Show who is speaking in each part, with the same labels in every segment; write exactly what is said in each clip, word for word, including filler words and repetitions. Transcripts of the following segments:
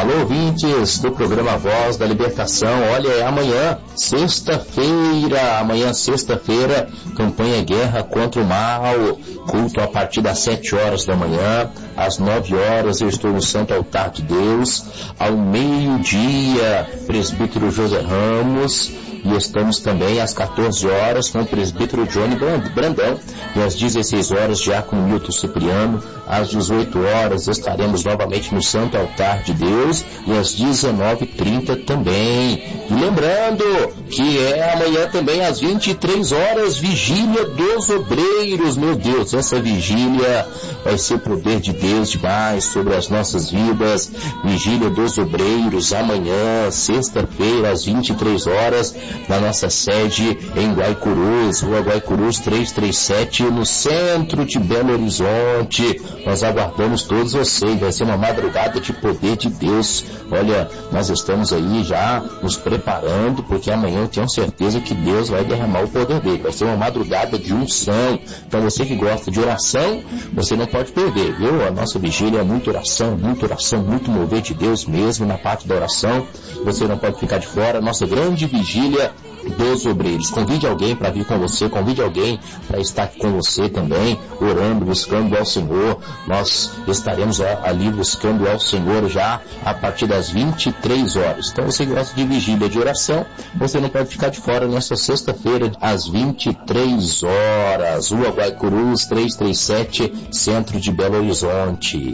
Speaker 1: Alô, ouvintes do programa Voz da Libertação. Olha, é amanhã, sexta-feira, amanhã, sexta-feira, campanha Guerra contra o Mal, culto a partir das sete horas da manhã, às nove horas eu estou no Santo Altar de Deus, ao meio-dia, presbítero José Ramos, e estamos também às quatorze horas com o presbítero Johnny Brandão, e às dezesseis horas já com o Milton Cipriano, às dezoito horas estaremos novamente no Santo Altar de Deus, e às dezenove e trinta também. E lembrando que é amanhã também às vinte e três horas, vigília dos obreiros. Meu Deus, essa vigília vai ser poder de Deus demais sobre as nossas vidas. Vigília dos obreiros amanhã, sexta-feira, às vinte e três horas, na nossa sede em Guaicurus, Rua Guaicurus trezentos e trinta e sete, no centro de Belo Horizonte. Nós aguardamos todos vocês, vai ser uma madrugada de poder de Deus. Olha, nós estamos aí já nos preparando, porque amanhã eu tenho certeza que Deus vai derramar o poder dele. Vai ser uma madrugada de unção. Então você que gosta de oração, você não pode perder, viu? A nossa vigília é muita oração, muita oração, muito mover de Deus mesmo na parte da oração. Você não pode ficar de fora. A nossa grande vigília dos obreiros. Convide alguém para vir com você, convide alguém para estar com você também, orando, buscando ao Senhor. Nós estaremos ali buscando ao Senhor já a partir das vinte e três horas. Então você gosta de vigília de oração, você não pode ficar de fora nessa sexta-feira, às vinte e três horas. Rua Guaicurus trezentos e trinta e sete, centro de Belo Horizonte.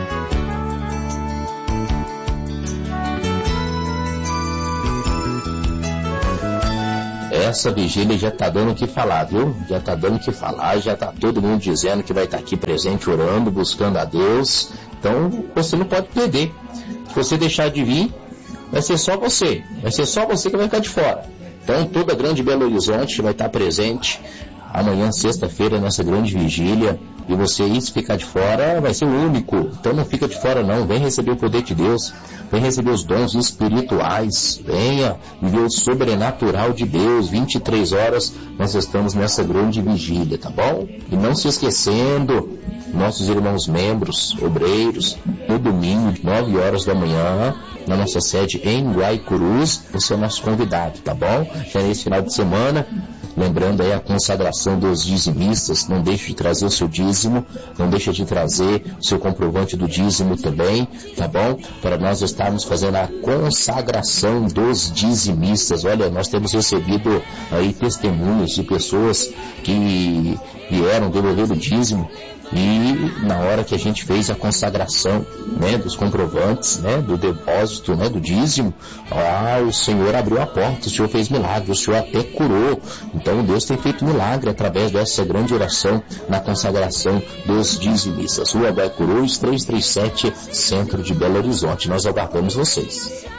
Speaker 1: Essa vigília já está dando o que falar, viu? Já está dando o que falar, já está todo mundo dizendo que vai estar aqui presente, orando, buscando a Deus. Então, você não pode perder. Se você deixar de vir, vai ser só você. Vai ser só você que vai ficar de fora. Então, toda a grande Belo Horizonte vai estar presente amanhã, sexta-feira, nessa grande vigília. E você ir se ficar de fora vai ser o único. Então não fica de fora não, vem receber o poder de Deus, vem receber os dons espirituais, venha viver o sobrenatural de Deus. Vinte e três horas nós estamos nessa grande vigília, tá bom? E não se esquecendo, nossos irmãos membros, obreiros, no domingo, nove horas da manhã, na nossa sede em Guaicurus, você é nosso convidado, tá bom? Já nesse final de semana, lembrando aí a consagração dos dizimistas, não deixe de trazer o seu dízimo, não deixe de trazer o seu comprovante do dízimo também, tá bom? Para nós estarmos fazendo a consagração dos dizimistas. Olha, nós temos recebido aí testemunhos de pessoas que vieram devolver o dízimo, e na hora que a gente fez a consagração, né, dos comprovantes, né, do depósito, né, do dízimo, ah, o Senhor abriu a porta, o Senhor fez milagre, o Senhor até curou. Então Deus tem feito milagre através dessa grande oração na consagração dos dizimistas. Rua Guaicurus trezentos e trinta e sete, centro de Belo Horizonte. Nós aguardamos vocês.